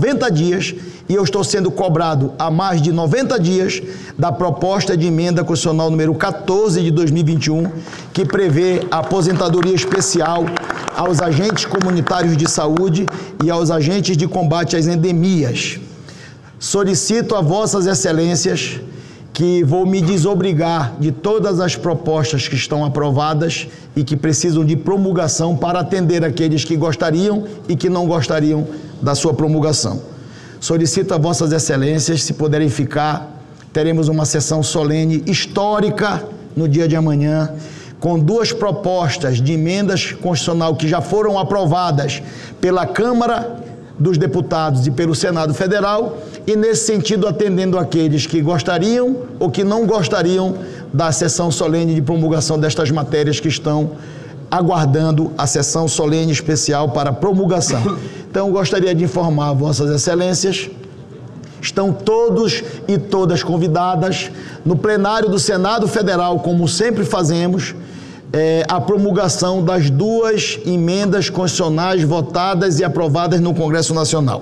90 dias e eu estou sendo cobrado há mais de 90 dias da proposta de emenda constitucional número 14 de 2021, que prevê a aposentadoria especial aos agentes comunitários de saúde e aos agentes de combate às endemias. Solicito a vossas excelências que vou me desobrigar de todas as propostas que estão aprovadas e que precisam de promulgação para atender aqueles que gostariam e que não gostariam da sua promulgação. Solicito a vossas excelências, se puderem ficar, teremos uma sessão solene histórica no dia de amanhã, com duas propostas de emendas constitucional que já foram aprovadas pela Câmara dos Deputados e pelo Senado Federal, e nesse sentido atendendo aqueles que gostariam ou que não gostariam da sessão solene de promulgação destas matérias que estão aguardando a sessão solene especial para promulgação. Então, gostaria de informar vossas excelências, estão todos e todas convidadas no plenário do Senado Federal, como sempre fazemos, a promulgação das duas emendas constitucionais votadas e aprovadas no Congresso Nacional.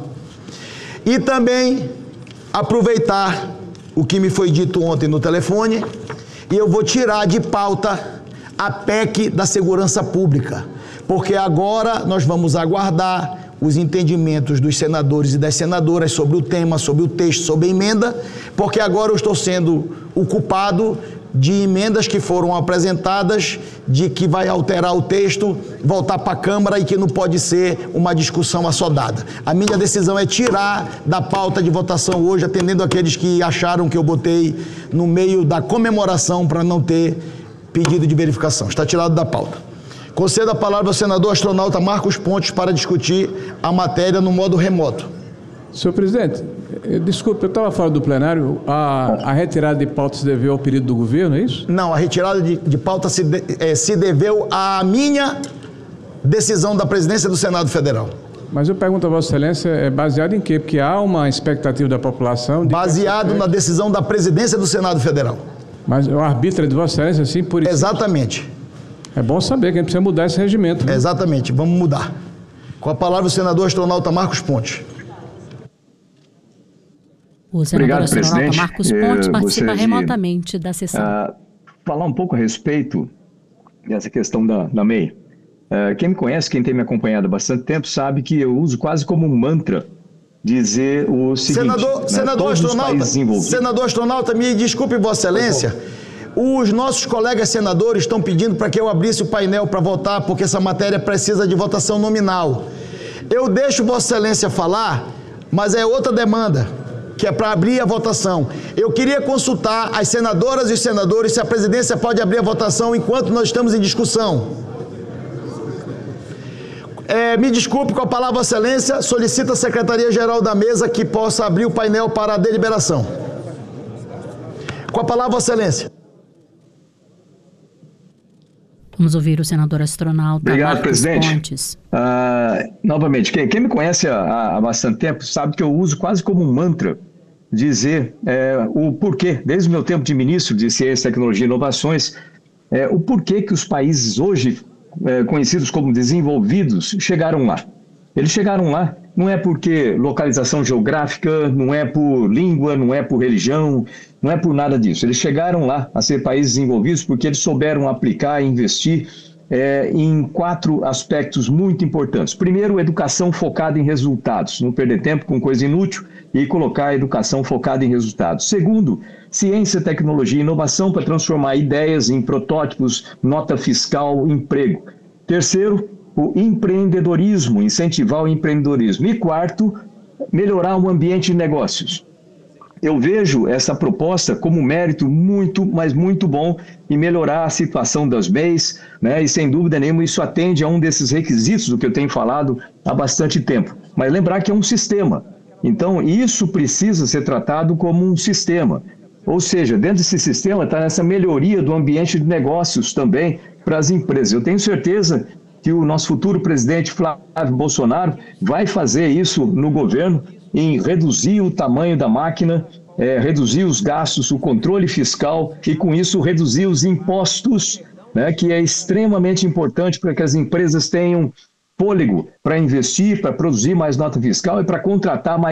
E também aproveitar o que me foi dito ontem no telefone, e eu vou tirar de pauta a PEC da segurança pública, porque agora nós vamos aguardar os entendimentos dos senadores e das senadoras sobre o tema, sobre o texto, sobre a emenda, porque agora eu estou sendo o culpado de emendas que foram apresentadas, de que vai alterar o texto, voltar para a Câmara e que não pode ser uma discussão assodada. A minha decisão é tirar da pauta de votação hoje, atendendo aqueles que acharam que eu botei no meio da comemoração para não ter pedido de verificação. Está tirado da pauta. Concedo a palavra ao senador astronauta Marcos Pontes para discutir a matéria no modo remoto. Senhor presidente, desculpe, eu estava fora do plenário. A retirada de pauta se deveu ao pedido do governo, é isso? Não, a retirada de pauta se deveu à minha decisão da presidência do Senado Federal. Mas eu pergunto a Vossa Excelência, é baseado em quê? Porque há uma expectativa da população... Baseado na decisão da presidência do Senado Federal. Mas o arbítrio é de Vossa Excelência, assim, por isso... Exatamente. É bom saber que a gente precisa mudar esse regimento. Né? Exatamente, vamos mudar. Com a palavra o senador astronauta Marcos Pontes. O senador astronauta Marcos Pontes participa remotamente da sessão. Falar um pouco a respeito dessa questão da MEI. Quem me conhece, quem tem me acompanhado há bastante tempo, sabe que eu uso quase como um mantra dizer o seguinte... Senador astronauta, me desculpe, Vossa Excelência, os nossos colegas senadores estão pedindo para que eu abrisse o painel para votar, porque essa matéria precisa de votação nominal. Eu deixo Vossa Excelência falar, mas é outra demanda, que é para abrir a votação. Eu queria consultar as senadoras e os senadores se a presidência pode abrir a votação enquanto nós estamos em discussão. Me desculpe, com a palavra, Vossa Excelência, solicita a Secretaria-Geral da Mesa que possa abrir o painel para a deliberação. Com a palavra, Vossa Excelência. Vamos ouvir o senador astronauta Obrigado, Marcos presidente. Pontes. Novamente, quem me conhece há bastante tempo sabe que eu uso quase como um mantra dizer o porquê, desde o meu tempo de ministro de Ciência, Tecnologia e Inovações, o porquê que os países hoje conhecidos como desenvolvidos chegaram lá. Eles chegaram lá não é porque localização geográfica, não é por língua, não é por religião, não é por nada disso. Eles chegaram lá a ser países desenvolvidos porque eles souberam aplicar e investir em 4 aspectos muito importantes. Primeiro, educação focada em resultados, não perder tempo com coisa inútil e colocar a educação focada em resultados. Segundo, ciência, tecnologia e inovação para transformar ideias em protótipos, nota fiscal, emprego. Terceiro, o empreendedorismo, incentivar o empreendedorismo. E quarto, melhorar o ambiente de negócios. Eu vejo essa proposta como um mérito muito, mas muito bom em melhorar a situação das MEIs, né? E sem dúvida nenhuma isso atende a um desses requisitos do que eu tenho falado há bastante tempo. Mas lembrar que é um sistema. Então isso precisa ser tratado como um sistema. Ou seja, dentro desse sistema está essa melhoria do ambiente de negócios também para as empresas. Eu tenho certeza que o nosso futuro presidente Flávio Bolsonaro vai fazer isso no governo, em reduzir o tamanho da máquina, reduzir os gastos, o controle fiscal e, com isso, reduzir os impostos, né, que é extremamente importante para que as empresas tenham fôlego para investir, para produzir mais nota fiscal e para contratar mais